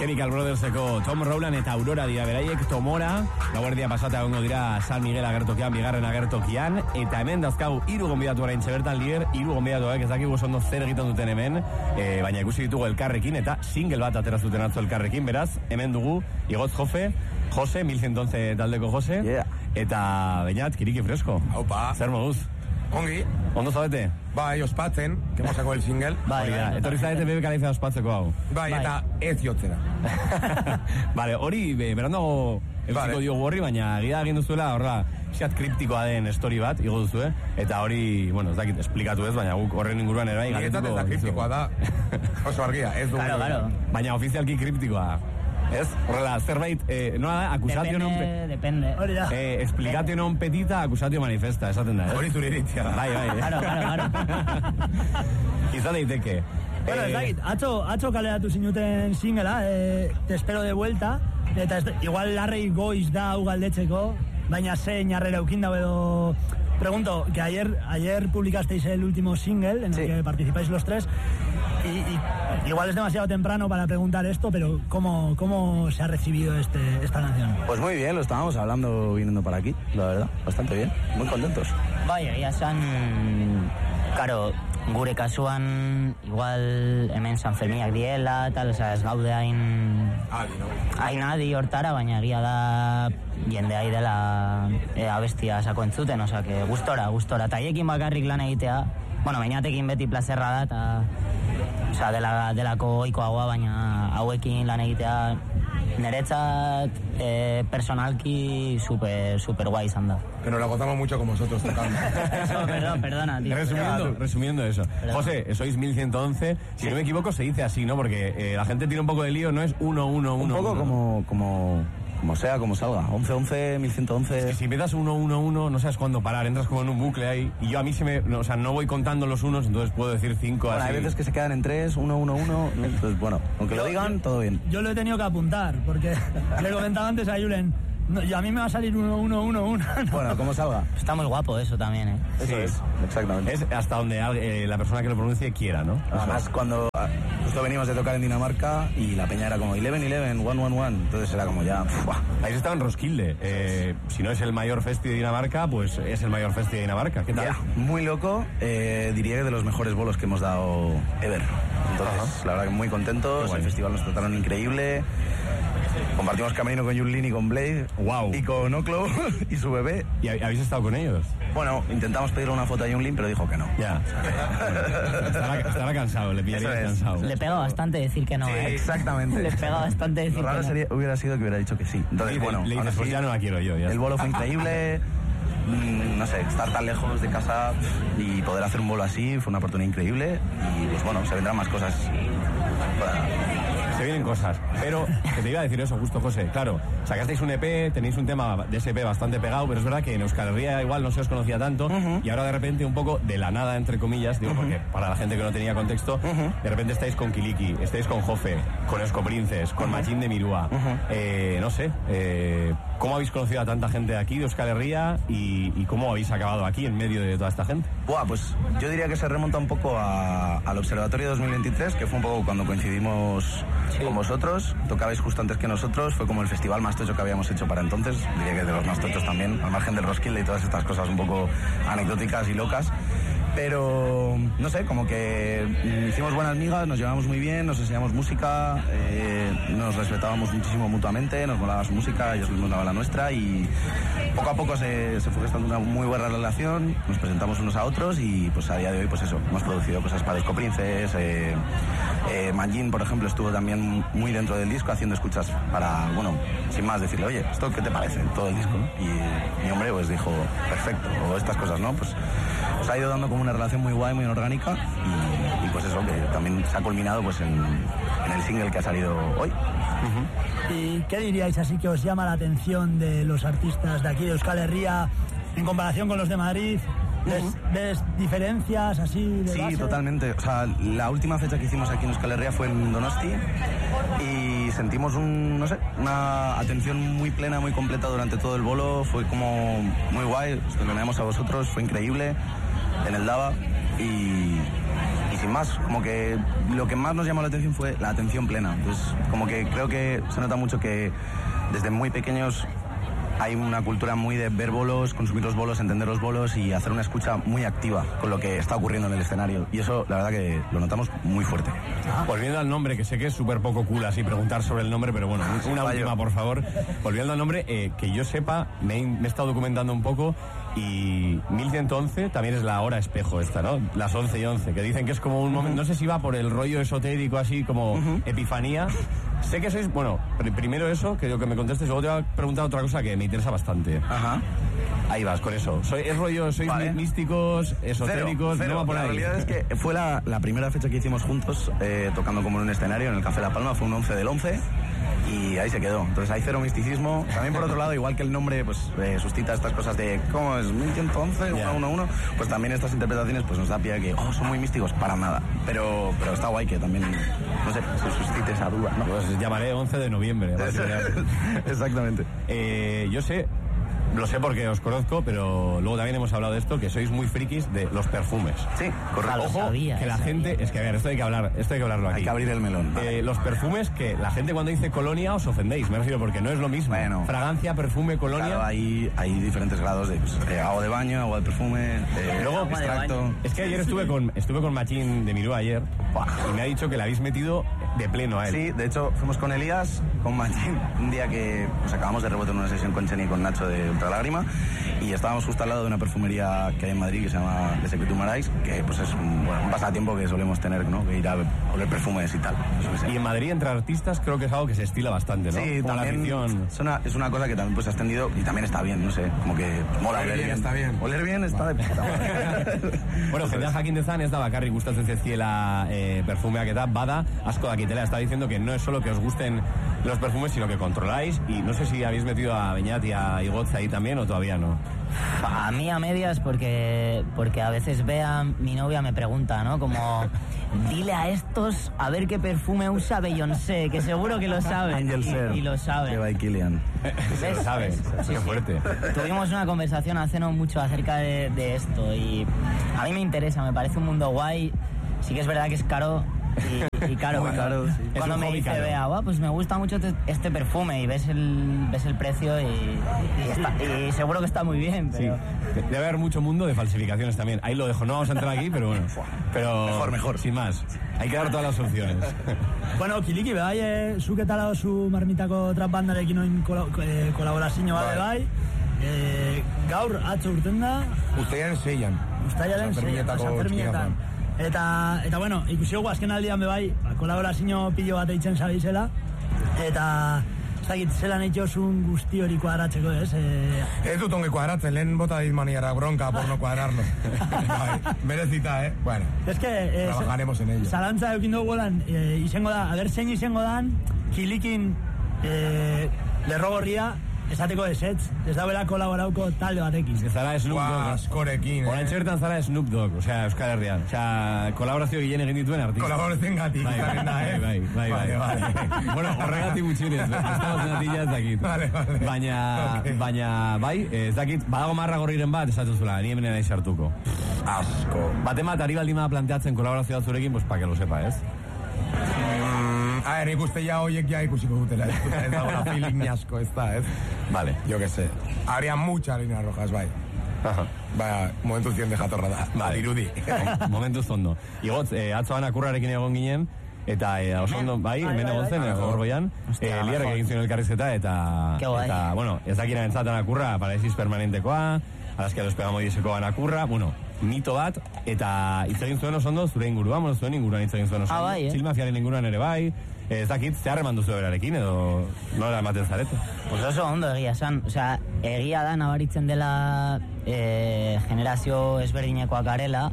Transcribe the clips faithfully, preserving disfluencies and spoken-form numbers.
Chemical Brotherseko Tom Rowland eta Aurora dira beraiek, Tomora, gauerdia pasata egongo dira San Miguel agertokian, bigarren agertokian, eta hemen dazkagu hiru gonbidatu orain txebertan lier, hiru gonbidatuak ez dakigu ondo zer egiten duten hemen, e, baina ikusi ditugu elkarrekin, eta single bat atera zuten atzo elkarrekin, beraz, hemen dugu, Igotz Jofe, Jose, mil ciento once taldeko Jose, yeah. Eta Beñat, Kiriki Fresko. Aupa. Zer moduz? Ongi. Ondo zaudete? Bai, ospatzen, que hemos sacado el single. Bai, bai. Etorri zaudete bebe kaliza ospatzeko hau. Bai, eta ez jotzera. Vale, hori, berandago euskiko diogu horri, baina gira egin duzuela, horra, xat kriptikoa den story bat, igo duzu, eh? Eta hori, bueno, ez dakit, esplikatu ez, baina guk horren inguruan ere bai. Nietat ez da kriptikoa da, oso argia, ez dugu. Claro, claro. Baina ofizialki kriptikoa. Ez? Horrela, zerbait, eh, nola da, akusatio non... Depende, depende. Hori da. Eh, explicatio non petita, akusatio manifesta, esaten da, eh? Hori zure iritzia da. Bai, bai, eh? Claro, claro, claro. Izan daiteke. Bueno, ez dakit, atzo, atzo kaleratu zinuten singela, eh, te espero de vuelta, eta ez, igual larrei goiz da hau galdetzeko, baina zein harrera eukin dago edo... Pregunto, que ayer, ayer publicasteis el último single en el sí. que participáis los tres y, y igual es demasiado temprano para preguntar esto, pero ¿cómo, cómo se ha recibido este, esta canción? Pues muy bien, lo estábamos hablando viniendo para aquí, la verdad, bastante bien, muy contentos. Bai, egia esan, karo, gure kasuan igual hemen Sanferminak diela, tal, oza, ez gaude hain... Adi, no? Hain adi hortara, baina egia da jende hai dela e, abestia sako entzuten, oza, que gustora, gustora. Eta haiekin bakarrik lan egitea, bueno, bainatekin beti plazerra da, eta oza, dela, delako oikoagoa, baina hauekin lan egitea niretzat eh, personalki super, super guay izan da. Que nos la gozamos mucho con vosotros tocando. Eso, perdón, perdona, tío. Resumiendo, resumiendo eso. Perdón. José, sois mil ciento once, si sí. no me equivoco se dice así, ¿no? Porque eh, la gente tiene un poco de lío, no es uno, uno, uno. Un poco uno. como... como... Como sea, como salga. once once, mil ciento once... Es que si empiezas uno uno uno, no sabes cuándo parar. Entras como en un bucle ahí. Y yo a mí se me... No, o sea, no voy contando los unos, entonces puedo decir cinco bueno, así. Hay veces que se quedan en tres, uno uno uno... Entonces, bueno, aunque yo, lo digan, yo, todo bien. Yo lo he tenido que apuntar, porque le comentaba antes a Julen... No, y a mí me va a salir uno uno uno uno. No. Bueno, como salga. Está muy guapo eso también, ¿eh? Eso sí. es, exactamente. Es hasta donde eh, la persona que lo pronuncie quiera, ¿no? Además, o sea, cuando justo venimos de tocar en Dinamarca y la peña era como eleven eleven, one one one, entonces era como ya... ¡fua! Ahí se estaba en Roskilde. Eh, si no es el mayor festi de Dinamarca, pues es el mayor festi de Dinamarca. ¿Qué tal? Yeah, muy loco, eh, diría que de los mejores bolos que hemos dado ever. Entonces, uh-huh. la verdad que muy contentos, el festival nos trataron increíble. Compartimos camerino con Yulín y con Blade. Wow. Y con Oclo y su bebé. ¿Y habéis estado con ellos? Bueno, intentamos pedirle una foto a Yulín, pero dijo que no. Ya. estará, estará cansado, le pillaría cansado. Le pega bastante decir que no, sí, ¿eh? Exactamente. Le pega bastante decir Lo raro que no. Sería, hubiera sido que hubiera dicho que sí. Entonces, le, bueno, le dices, pues ya no la quiero yo. Ya el bolo fue increíble. No sé, estar tan lejos de casa y poder hacer un bolo así fue una oportunidad increíble. Y pues bueno, se vendrán más cosas para... Se vienen cosas, pero que te iba a decir eso justo, José. Claro, sacasteis un E P, tenéis un tema de ese E P bastante pegado, pero es verdad que en Euskal Herria igual no se os conocía tanto, uh-huh. y ahora de repente un poco de la nada, entre comillas, digo, uh-huh. porque para la gente que no tenía contexto, uh-huh. de repente estáis con Kiliki, estáis con Jofe, con Escoprinces, con uh-huh. Machín de Mirúa, uh-huh. eh, no sé, eh, ¿cómo habéis conocido a tanta gente de aquí, de Euskal Herria, y, y cómo habéis acabado aquí en medio de toda esta gente? Buah, pues yo diría que se remonta un poco a, al Observatorio dos mil veintitrés, que fue un poco cuando coincidimos sí. con vosotros, tocabais justo antes que nosotros, fue como el festival más tocho que habíamos hecho para entonces, diría que de los más tochos también, al margen del Roskilde y todas estas cosas un poco anecdóticas y locas. Pero, no sé, como que hicimos buenas migas, nos llevamos muy bien, nos enseñamos música, eh, nos respetábamos muchísimo mutuamente, nos molaba su música, ellos les molaba la nuestra y poco a poco se, se fue gestando una muy buena relación, nos presentamos unos a otros y pues a día de hoy pues eso, hemos producido cosas para Disco Princes, eh, eh, Manjin, por ejemplo, estuvo también muy dentro del disco haciendo escuchas para, bueno, sin más decirle, oye, ¿esto qué te parece? Todo el disco, ¿no? Y mi hombre pues dijo, perfecto, o estas cosas, ¿no? Pues nos ha ido dando como una relación muy guay, muy orgánica y, y pues eso, que también se ha culminado pues en, en el single que ha salido hoy. Uh-huh. ¿Y qué diríais así que os llama la atención de los artistas de aquí de Euskal Herria en comparación con los de Madrid? ¿Ves, uh-huh. ¿ves diferencias así de Sí, base? Totalmente. O sea, la última fecha que hicimos aquí en Euskal Herria fue en Donosti y sentimos un, no sé, una atención muy plena, muy completa durante todo el bolo. Fue como muy guay, os lo tenemos a vosotros, fue increíble en el Dava y, y sin más, como que lo que más nos llamó la atención fue la atención plena. Entonces, como que creo que se nota mucho que desde muy pequeños hay una cultura muy de ver bolos, consumir los bolos, entender los bolos y hacer una escucha muy activa con lo que está ocurriendo en el escenario. Y eso, la verdad que lo notamos muy fuerte. Ah. Volviendo al nombre, que sé que es súper poco cool así preguntar sobre el nombre, pero bueno, una Fallo. última, por favor. Volviendo al nombre, eh, que yo sepa, me he, me he estado documentando un poco y mil ciento once también es la hora espejo esta, ¿no? Las once y once, que dicen que es como un momento, no sé si va por el rollo esotérico así como uh-huh. epifanía. Sé que sois, bueno, pr- primero eso, que yo que me contestes, luego te voy a preguntar otra cosa que me interesa bastante. Ajá. Ahí vas, con eso. Soy, es rollo, sois vale. místicos, esotéricos, cero, cero. no va por la ahí. La realidad es que fue la, la primera fecha que hicimos juntos, eh, tocando como en un escenario en el Café La Palma, fue un once del once. Y ahí se quedó. Entonces hay cero misticismo. También por otro lado, igual que el nombre pues eh, suscita estas cosas de ¿cómo es? mil ciento once, yeah. uno uno uno. Pues también estas interpretaciones pues nos da pie a que oh, son muy místicos, para nada. Pero, pero está guay que también, no sé, se suscite esa duda, ¿no? Pues llamaré once de noviembre. Exactamente. Eh, yo sé, lo sé porque os conozco, pero luego también hemos hablado de esto, que sois muy frikis de los perfumes. Sí, correcto. Ojo, sabía, que la sabía. gente, es que a ver, esto hay que hablar, esto hay que hablarlo aquí. Hay que abrir el melón. Vale. Eh, los perfumes, que la gente cuando dice colonia os ofendéis, me refiero, porque no es lo mismo. Bueno. Fragancia, perfume, colonia. Claro, hay, hay diferentes grados de pues, eh, agua de baño, agua de perfume, eh, Luego, extracto. Es que ayer estuve con estuve con Machín de Miró ayer y me ha dicho que le habéis metido de pleno a él. Sí, de hecho fuimos con Elías, con Machín, un día que pues, acabamos de rebotar una sesión con Cheni y con Nacho de Ultralágrima y estábamos justo al lado de una perfumería que hay en Madrid que se llama The Secret to Marais, que pues es un, bueno, un pasatiempo que solemos tener, ¿no? Que ir a oler perfumes y tal. Eso y en Madrid entre artistas creo que es algo que se estila bastante, ¿no? Sí, como también la afición. Es una, es una cosa que también pues ha extendido y también está bien, no sé, como que mola Oler oler bien bien. está bien. Oler bien está de puta madre. Bueno, jendeak jakin dezan ez da bakarrik gustatzen zaizkiela eh, perfumeak eta bada asko dakitela. Está diciendo que no es solo que os gusten los perfumes, sino que controláis. Y no sé si habéis metido a Beñat y a Igotz ahí también o todavía no. A mí a medias porque porque a veces Bea, mi novia, me pregunta, ¿no? Como, dile a estos a ver qué perfume usa Beyoncé, que seguro que lo saben. Angel Ser, y, y lo saben. que va y Kilian. Se lo sabe, Sí, qué sí. fuerte. Tuvimos una conversación hace no mucho acerca de, de esto y a mí me interesa, me parece un mundo guay. Sí que es verdad que es caro y, y caro. Muy cuando, caro, sí. cuando Es un me hobby dice caro. Bea, "Buah, pues me gusta mucho te- este perfume", y ves el ves el precio y, y, está- y seguro que está muy bien, Sí. pero... Debe haber mucho mundo de falsificaciones también. Ahí lo dejo, no vamos a entrar aquí, pero bueno. Pero Mejor, mejor. Sin más, hay que dar todas las opciones. Bueno, Kiliki, bai, eh, zuk eta lau zu marmitako trap bandarekin oin kola, eh, kolaborazio bat bai. Eh, gaur atzo urten da, Uztaiaren seian. Uztailaren San seian, Ferminetako San Ferminetan. txikiagoan. Eta, eta bueno, ikusi dugu azken aldian be bai, ba, kolaborazio pilo bat eitzen zabizela, eta ez dakit zelan eitxosun guzti hori kuadratzeko, ez? Eh, Ez dut ongi kuadratzen, lehen bota dit maniera bronca por no cuadrarlo. Bai, merezita, eh? Bueno, Ez que... Eh, trabajaremos en ello. Zalantza eukin dugu lan, eh, izango da, ager zein izango dan, Kilikin eh, lerrogorria esateko ezetz, ez dauela kolaborauko talde batekin. Que zara Snoop Guau, Dogg. askorekin, Orain eh? txertan zara Snoop Dogg, osea, Euskal Herrian. Osea, kolaborazio gehien egin dituen artista. Kolaboratzen gatik, Bai, izaren da, eh? bai, bai, bai, Vale, bai. vale. Bueno, horregatik gutxienez, estamos en atilla ez dakit. Vale, vale. Baina, Ok. baina, bai, ez dakit, badago marra gorriren bat, esatu zula, ni hemen nahi sartuko. Asko. Bate bat, ari baldin bada planteatzen kolaborazioa zurekin, pues pa que lo sepa, ez? Mm, a ver, ikuste ja hoiek ja ikusiko dutela. Ez dagoela feeling ni asko, ez da, ez? Vale. Yo que sé. Habría muchas líneas rojas, bai. Aha. Ba, momentu zien de jatorra da. Vale. Irudi. Momentuz ondo. Igotz, eh, atzoan akurrarekin egon ginen, eta eh, oso ondo, bai, Bai, hemen bai, egon bai. zen, Bai, hor goian, Ostia, eh, liarrek mejor. egin zion elkarrizketa, eta, Qué guai. eta, bueno, ez dakina entzatan akurra, paraiziz permanentekoa, alazkia los pegamos diesekoan akurra, bueno, mito bat, eta hitz egin zuen oso ondo zure inguruan, bueno, zuen inguruan hitz egin zuen oso Ah, ondo, bai, eh? Zilmafiaren inguruan ere bai, eh, ez dakit, zehar eman duzu berarekin, edo nola ematen zarete. Pues oso ondo egia esan, osea, egia da nabaritzen dela eh, generazio ezberdinekoak garela,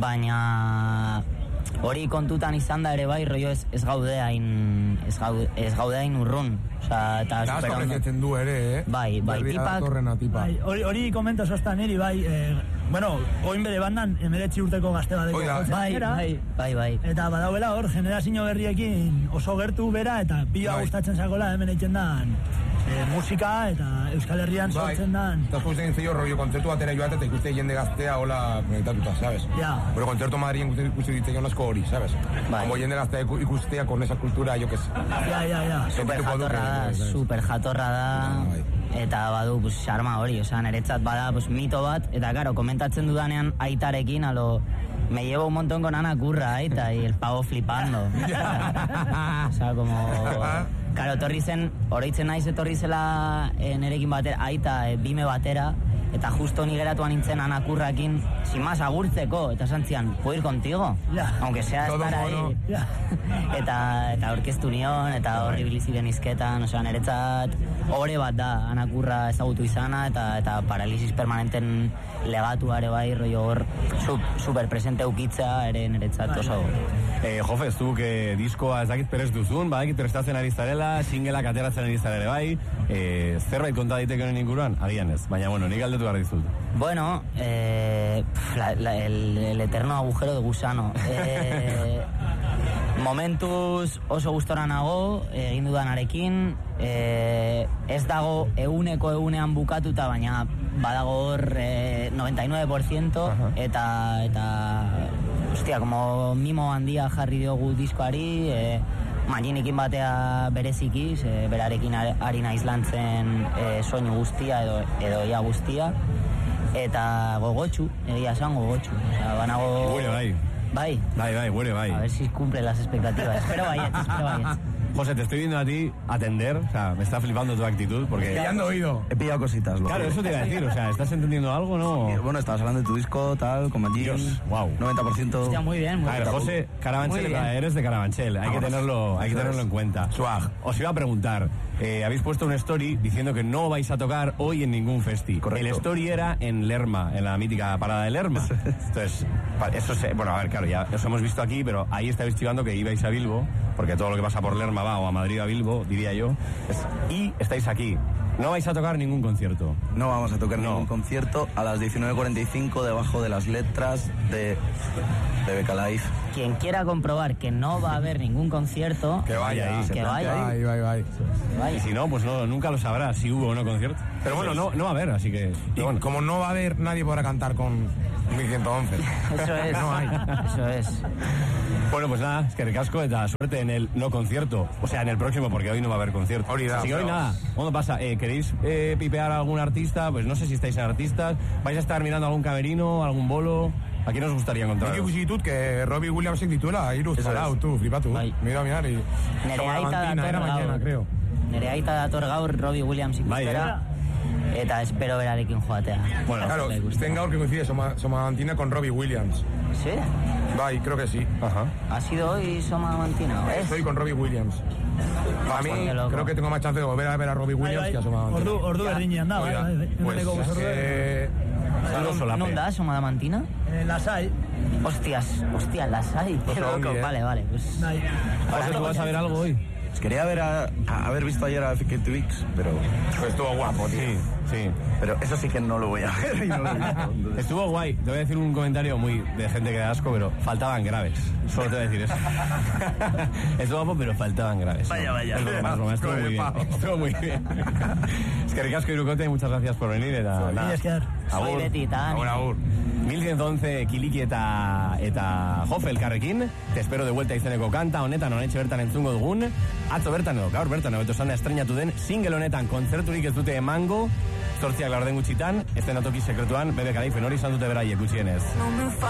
baina hori kontutan izan da ere bai, rollo ez, ez gaude hain ez gaude, ez gaude hain urrun, osea, eta Da, asko super ondo. apreciatzen du ere, eh? Bai, bai, Berria tipak- datorrena tipa. Bai, hori, hori komento sostan niri, bai, eh, bueno, oin bere bandan, emeretzi urteko gazte bateko. Hoi da. jotzen Bai, zera, bai, bai, bai. Eta badauela hor, generazio berriekin oso gertu bera, eta pila Bai. gustatzen zakola hemen egiten dan e, musika eta Euskal Herrian sortzen dan. Eta asko zen zeio rollo kontzertu batera joate eta ikuste jende gaztea hola konektatuta, sabes? Ja. Pero kontzertu Madrien ikuste ditzen asko hori, sabes? Bai. Como jende gaztea ikustea con esa cultura, yo que sé. Ja, ja, ja. Super jatorra da, super jatorra da, eta badu, pues, xarma hori, osea, niretzat bada, pues, mito bat, eta, karo, komentatzen dudanean aitarekin, alo, me llevo un montón con Ana Curra, aita, y el pavo flipando. O sea, como... Karo, etorri zen, oroitzen naiz etorri zela e, nerekin batera, aita, e, bime batera, eta justo ni geratuan nintzen Ana Currakin, sin más, agurtzeko, eta santzian, ¿puedo ir contigo? Ja. Aunque sea Todo estar ahí. mono. Ja. eta eta aurkeztu nion, eta horri biliziren izketan, osea, niretzat ore bat da Ana Curra ezagutu izana, eta eta paralisis permanenten legatua ere bai, rollo hor, su, super presente ukitza ere niretzat oso. Eh, Jofe, ez du, que diskoa ez dakit perez duzun, badakit prestatzen ari zarela, singelak ateratzen ari zarela bai, eh, zerbait konta daiteke honen inguruan? Agian ez, baina bueno, nik galdetu behar dizut. Bueno, eh, la, la, el, el eterno agujero de gusano. Eh, momentuz oso gustora nago, egin dudanarekin, eh, ez dago euneko eunean bukatuta, baina badago hor eh, noventa y nueve por ciento, eta, eta, hostia, como mimo handia jarri diogu diskoari, eh, Maginikin batea berezikiz, e, berarekin ari naiz lantzen e, soinu guztia edo, edo ia guztia, eta gogotxu, egia esan gogotxu. Osea, banago... Bueno, bai. Bai. Bai, bai, bueno, bai. A ver si cumple las expectativas. Espero baietz, espero baietz. José, te estoy viendo a ti atender, o sea, me está flipando tu actitud, porque... Ya ando oído. He pillado cositas, loco. Claro, eso te iba a decir, o sea, ¿estás entendiendo algo, no? Y, bueno, estabas hablando de tu disco, tal, con Magin. Dios, wow. noventa por ciento. Hostia, muy bien, muy A ver, bien. José, Carabanchel, Muy bien. eres de Carabanchel, hay que Vámonos. tenerlo, hay que Eso tenerlo es. en cuenta. Swag. Os iba a preguntar, eh, habéis puesto una story diciendo que no vais a tocar hoy en ningún festi. Correcto. El story era en Lerma, en la mítica parada de Lerma. Entonces, pa- eso se, bueno, a ver, claro, ya os hemos visto aquí, pero ahí estabais chivando que ibais a Bilbo, porque todo lo que pasa por Lerma va o a Madrid o a Bilbo, diría yo. Es- y estáis aquí. No vais a tocar ningún concierto. No vamos a tocar No. ningún concierto a las diecinueve cuarenta y cinco debajo de las letras de, de Beca Live. Quien quiera comprobar que no va a haber ningún concierto, Que vaya ahí. que vaya. Bye, bye, bye. que Y vaya. si no, pues no, nunca lo sabrás si hubo o no concierto. Pero bueno, no, no va a haber, así que... Y pero bueno. como no va a haber, nadie podrá cantar con mil ciento once. Eso es, No hay. eso es. Bueno, pues nada, es que ricasco eta suerte en el no concierto. O sea, en el próximo, porque hoy no va a haber concierto. Hori da, Así que hoy pero- nada. ¿Cómo pasa? Eh, ¿Queréis eh, pipear a algún artista? Pues no sé si estáis en artistas. ¿Vais a estar mirando algún camerino, algún bolo? ¿A quién os gustaría Nik encontrar? ikusi ditut, que Robbie Williams dituela, iruz Eso parau, es. tú, flipatu. Bai. Mira, mira, y... Nere Como la aita mantina, era dator mañana, gaur. creo. Nere aita dator gaur Robbie Williams Bai, ikustera. Eta espero berarekin joatea. Bueno, Claro, Me gusta. ten gaur que coincide Soma, Somadantina con Robbie Williams. ¿Sí? Bai, creo que sí. Ajá. ¿Ha sido hoy Soma Mantina? ¿Ves? Estoy con Robbie Williams. Para mí, Bastante loco. creo que tengo más chance de volver a ver a Robbie Bai, Williams bai, que a Somadantina. ordu, ordu berdinean da, bai, Oida, bai, bai. Pues, Ehuneko bost es ordu. que... Duro solape. ¿No da Soma Mantina? Eh, lasai, Hostias, hostias, las hay. Qué Oso ongi, loco. eh. Vale, vale, pues... bai. José, ¿tú vas a ver algo hoy? Pues quería ver a, a haber visto ayer a Fake Twix, pero, Pues estuvo guapo, tío. Sí, sí. pero eso sí que no lo voy a ver. Y no lo he visto. Entonces, Estuvo guay. Te voy a decir un comentario muy de gente que da asco, pero faltaban graves. Solo te voy a decir eso. Estuvo guapo, pero faltaban graves. Vaya, vaya. Es broma, es broma. Estuvo muy bien. Estuvo muy bien. Es que ricasco Irukote, muchas gracias por venir. Eta, nada. Mila esker. Soy Agur. Beti eta Dani. Agur, agur. mil ciento once Kiliki eta, eta Jofe elkarrekin. Te espero de vuelta izeneko kanta honetan honetxe bertan entzungo dugun. Atzo bertan edo gaur bertan edo esan da estrenatu den single honetan kontzerturik ez dute emango. Zortziak laurden gutxitan, estenatoki sekretuan, bebe kalaifen hori izan dute beraiek gutxienez.